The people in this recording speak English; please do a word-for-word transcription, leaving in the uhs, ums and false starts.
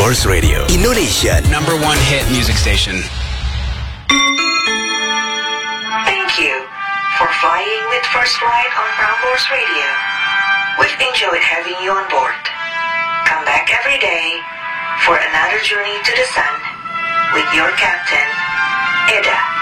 Prambors Radio, Indonesia number one hit music station. Thank you for flying with First Flight on Prambors Radio. We've enjoyed having you on board. Come back every day for another journey to the sun with your captain, Eda.